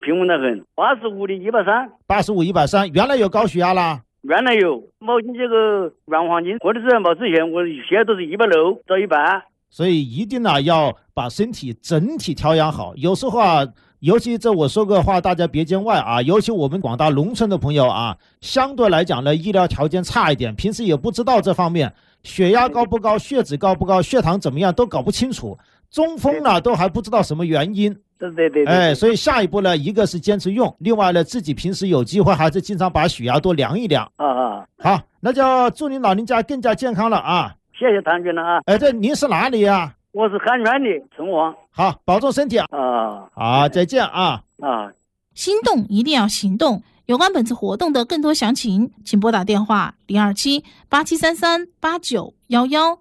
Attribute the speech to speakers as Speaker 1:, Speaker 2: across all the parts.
Speaker 1: 平稳得很，85的130，85
Speaker 2: 130，原来有高血压啦？
Speaker 1: 原来有，冒进这个软黄金或者是冒之前，我现在都是160到180。
Speaker 2: 所以一定呢要把身体整体调养好。有时候啊，尤其这我说个话，大家别见外啊，尤其我们广大农村的朋友啊，相对来讲呢，医疗条件差一点，平时也不知道这方面，血压高不高，血脂高不高，血糖怎么样都搞不清楚，中风呢都还不知道什么原因。
Speaker 1: 对，
Speaker 2: 所以下一步呢，一个是坚持用，另外呢，自己平时有机会还是经常把血压多量一量。好，那就祝您老人家更加健康了啊！
Speaker 1: 谢谢唐军了啊！
Speaker 2: 这您是哪里呀？
Speaker 1: 我是汉源的陈王。
Speaker 2: 好，保重身体啊！好，再见啊！
Speaker 3: 心动一定要行动。有关本次活动的更多详情，请拨打电话027-8733-8911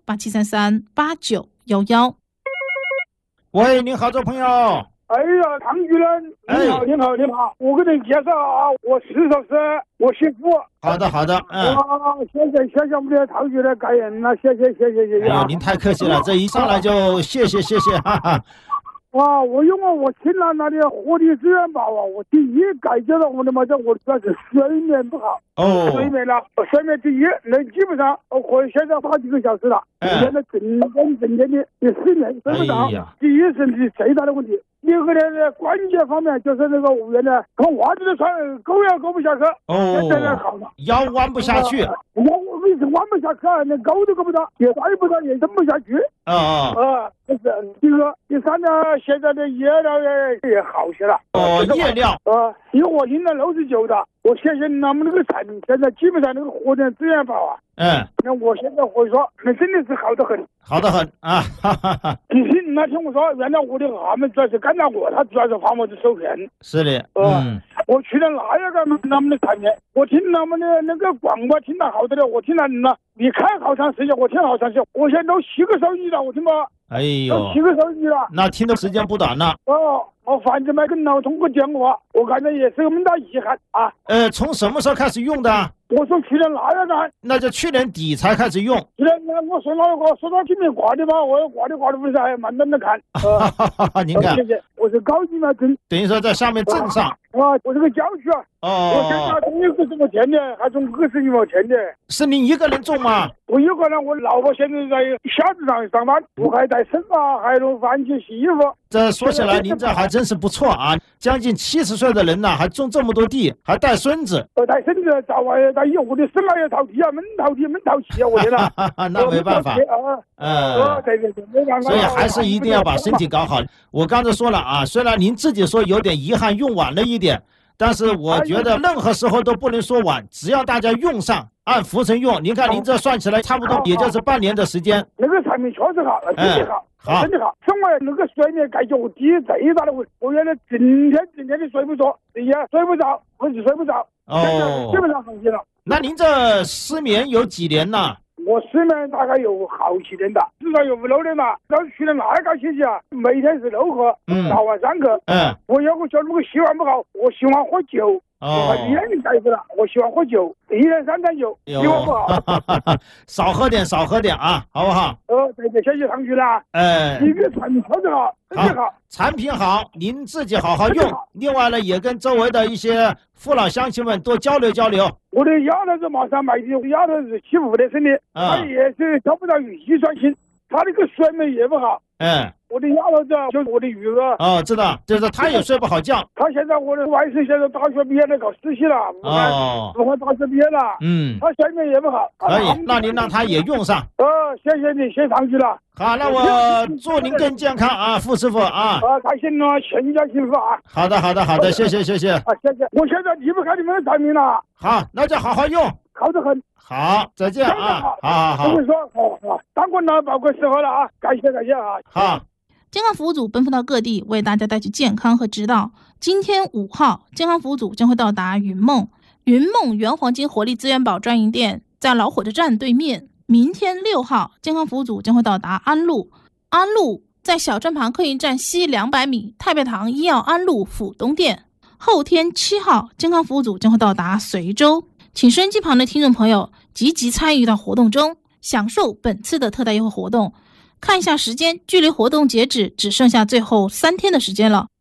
Speaker 3: 8733-8911。
Speaker 2: 喂，您好，这朋友。
Speaker 4: 哎呀，唐主任，你好，我给你介绍啊，我40岁，我姓傅。
Speaker 2: 好的，
Speaker 4: 谢谢我们的唐主任感恩了，谢谢。
Speaker 2: 哎呦，您太客气了，这一上来就谢谢，哈哈。
Speaker 4: 我因为我听了那里活力资源宝啊，我第一感觉到我的妈的，我主要是睡眠不好。睡眠第一，那基本上我现在好几个小时了，现在整天的失眠，睡不着。第一是你最大的问题。第二个呢，关键方面就是那个五月呢，看袜子的穿勾也勾不下去。现在呢好了，
Speaker 2: 腰弯不下去。
Speaker 4: 我一直弯不下去啊，连勾都勾不到，也抬不到，也蹬不下去。这是第二。第三呢，现在的夜料也好些了。
Speaker 2: 夜料。
Speaker 4: 因为我应了69的，我相信他们那个产品现在基本上那个活点资源宝啊。那我现在会说，那真的是好得很啊！你听我说，原来我的衙门主要是干到我，他主要是花我的手片。
Speaker 2: 是的，
Speaker 4: 我去了那一个他们的产品，我听他们的那个广播听得好的了，我听了你看好长时间，我听好长时间，我现在都7个手机了，我听吧。
Speaker 2: 哎呦，
Speaker 4: 都7个手机了，
Speaker 2: 那听的时间不短了。
Speaker 4: 我反正没跟老通过电话，我感觉也是个蛮大遗憾啊。
Speaker 2: 从什么时候开始用的？
Speaker 4: 我说去年那一个，
Speaker 2: 那就去年底才开始用。
Speaker 4: 去年我说那个说到今年挂的吧，我挂的不是还慢慢的看。
Speaker 2: 您看，
Speaker 4: 谢谢，我是高级嘛镇，
Speaker 2: 等于说在上面镇上。
Speaker 4: 我这个郊区啊。我现在从1个什么钱的，还从21毛钱的。
Speaker 2: 是你一个人种吗？
Speaker 4: 我一个人，我老婆现在在小子上上班，我还带孙啊，还弄饭去洗衣服。
Speaker 2: 这说起来，您这还真是不错啊！将近70岁的人呢，还种这么多地，还带孙子。
Speaker 4: 带孙子，早晚带以后的孙儿也淘地啊，闷淘气啊，我觉得。
Speaker 2: 那没办法。
Speaker 4: 对，没办法。
Speaker 2: 所以还是一定要把身体搞好。我刚才说了啊，虽然您自己说有点遗憾，用晚了一点。但是我觉得任何时候都不能说晚，只要大家用上，按浮程用。您看您这算起来差不多也就是半年的时间。
Speaker 4: 那个产品确实好，真的好，真的好。另外那个睡眠感觉我第一最大的我原来整天的睡不着，也睡不着，我就睡不着。基本上好些了。
Speaker 2: 那您这失眠有几年了？
Speaker 4: 我失眠大概有好几年的，至少有5-6年了。到去年那个星期啊，每天是6盒，早晚3盒。我有个叫那个习惯不好，我喜欢喝酒。烟改不了，我喜欢喝酒，1天3餐酒，习惯不好。
Speaker 2: 少喝点啊，好不好？
Speaker 4: 对，谢谢唐局了。一个产品确实好，真的好，
Speaker 2: 产品好，您自己好好用。另外呢，也跟周围的一些父老乡亲们多交流交流。
Speaker 4: 我的丫头是马上买的，丫头是75的生的，她也是找不到遗传性，她那个睡眠也不好。我的丫头子就是我的女儿。
Speaker 2: 知道，就是她也睡不好觉。
Speaker 4: 她现在我的外甥现在大学毕业了，搞实习了。武汉大学毕业了。她睡眠也不好。
Speaker 2: 可以，那您让她也用上。
Speaker 4: 谢谢你，谢上去了。
Speaker 2: 好，那我祝您更健康啊，傅师傅啊。
Speaker 4: 开心了，全家幸福啊。
Speaker 2: 好的，谢谢。
Speaker 4: 谢谢。我现在离不开你们的产品了。
Speaker 2: 好，那就好好用，
Speaker 4: 好得很。
Speaker 2: 好，再见啊。好。
Speaker 4: 我跟你说，当官了，包括时候了啊，感谢啊。
Speaker 2: 好。
Speaker 3: 健康服务组奔赴到各地，为大家带去健康和指导。今天5号，健康服务组将会到达云梦原黄金活力资源宝专营店，在老火车站对面。明天6号，健康服务组将会到达安陆在小站旁客运站西200米太白堂医药安陆府东店。后天7号，健康服务组将会到达随州。请收音机旁的听众朋友积极参与到活动中，享受本次的特大优惠活动。看一下时间，距离活动截止只剩下最后3天的时间了。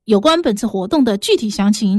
Speaker 3: 有关本次活动的具体详情